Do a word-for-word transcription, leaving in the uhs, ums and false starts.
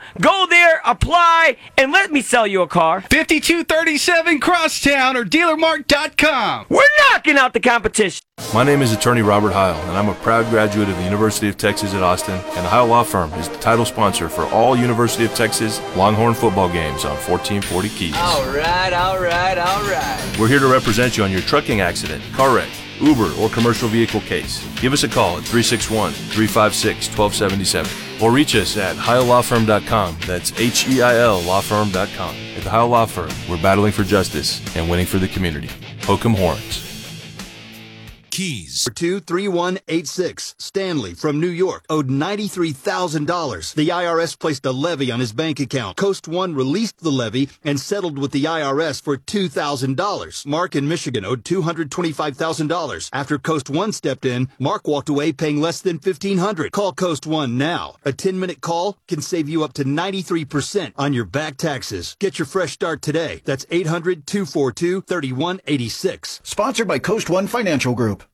Go there, apply, and let me sell you a car. fifty-two thirty-seven Crosstown or dealer mark dot com. We're knocking out the competition. My name is Attorney Robert Heil, and I'm a proud graduate of the University of Texas at Austin, and the Heil Law Firm is the title sponsor for all University of Texas Longhorn football games on fourteen forty Keys. All right, all right, all right. We're here to represent you on your trucking accident, car wreck, Uber, or commercial vehicle case. Give us a call at three six one, three five six, one two seven seven or reach us at heil law firm dot com. That's H E I L law firm dot com. At the Heil Law Firm, we're battling for justice and winning for the community. Hook 'em horns. Keys. two three one eight six. Stanley from New York owed ninety-three thousand dollars. The I R S placed a levy on his bank account. Coast One released the levy and settled with the I R S for two thousand dollars. Mark in Michigan owed two hundred twenty-five thousand dollars. After Coast One stepped in, Mark walked away paying less than fifteen hundred dollars. Call Coast One now. A ten-minute call can save you up to ninety-three percent on your back taxes. Get your fresh start today. That's eight hundred, two four two, three one eight six. Sponsored by Coast One Financial Group.